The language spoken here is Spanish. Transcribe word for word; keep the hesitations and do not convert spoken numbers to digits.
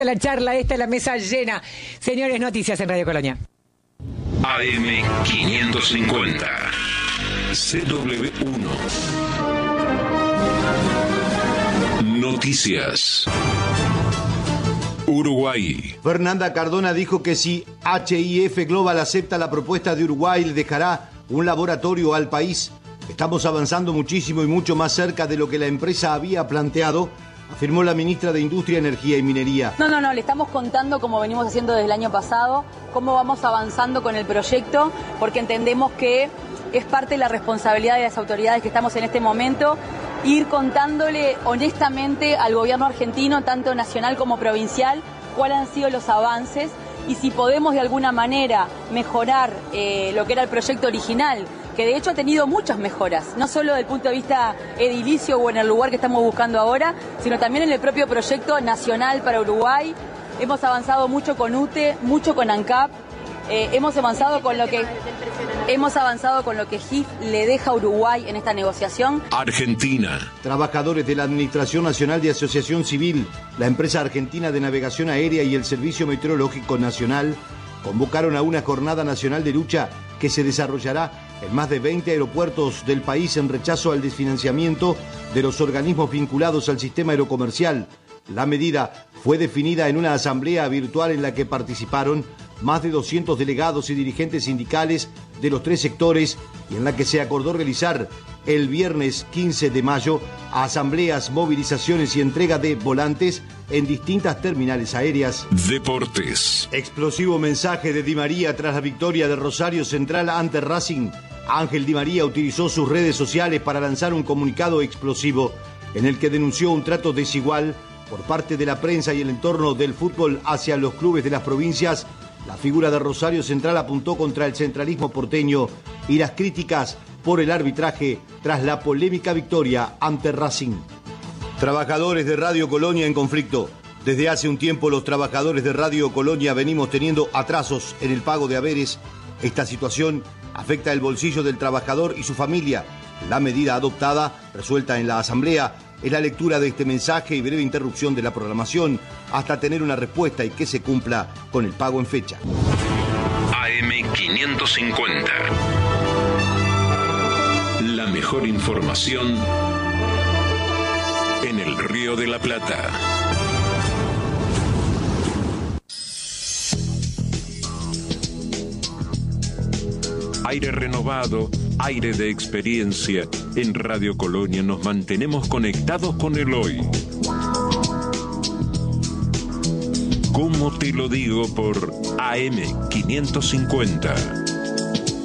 La charla, esta es la mesa llena. Señores, noticias en Radio Colonia. A M quinientos cincuenta, C W uno. Noticias. Uruguay. Fernanda Cardona dijo que si H I F Global acepta la propuesta de Uruguay, le dejará un laboratorio al país. Estamos avanzando muchísimo y mucho más cerca de lo que la empresa había planteado, afirmó la ministra de Industria, Energía y Minería. No, no, no, le estamos contando, como venimos haciendo desde el año pasado, cómo vamos avanzando con el proyecto, porque entendemos que es parte de la responsabilidad de las autoridades que estamos en este momento, ir contándole honestamente al gobierno argentino, tanto nacional como provincial, cuáles han sido los avances y si podemos de alguna manera mejorar eh, lo que era el proyecto original, que de hecho ha tenido muchas mejoras, no solo desde el punto de vista edilicio o en el lugar que estamos buscando ahora, sino también en el propio proyecto nacional para Uruguay. Hemos avanzado mucho con U T E, mucho con ANCAP, eh, hemos avanzado con lo que hemos avanzado con lo que G I F le deja a Uruguay en esta negociación. Argentina. Trabajadores de la Administración Nacional de Asociación Civil, la empresa argentina de navegación aérea y el Servicio Meteorológico Nacional convocaron a una jornada nacional de lucha que se desarrollará en más de veinte aeropuertos del país en rechazo al desfinanciamiento de los organismos vinculados al sistema aerocomercial. La medida fue definida en una asamblea virtual en la que participaron más de doscientos delegados y dirigentes sindicales de los tres sectores y en la que se acordó realizar el viernes quince de mayo asambleas, movilizaciones y entrega de volantes en distintas terminales aéreas. Deportes. Explosivo mensaje de Di María tras la victoria de Rosario Central ante Racing. Ángel Di María utilizó sus redes sociales para lanzar un comunicado explosivo en el que denunció un trato desigual por parte de la prensa y el entorno del fútbol hacia los clubes de las provincias. La figura de Rosario Central apuntó contra el centralismo porteño y las críticas por el arbitraje tras la polémica victoria ante Racing. Trabajadores de Radio Colonia en conflicto. Desde hace un tiempo los trabajadores de Radio Colonia venimos teniendo atrasos en el pago de haberes. Esta situación afecta el bolsillo del trabajador y su familia. La medida adoptada, resuelta en la asamblea, es la lectura de este mensaje y breve interrupción de la programación hasta tener una respuesta y que se cumpla con el pago en fecha. A M quinientos cincuenta. La mejor información en el Río de la Plata. Aire renovado, aire de experiencia. En Radio Colonia nos mantenemos conectados con el hoy. ¿Cómo te lo digo? Por A M quinientos cincuenta.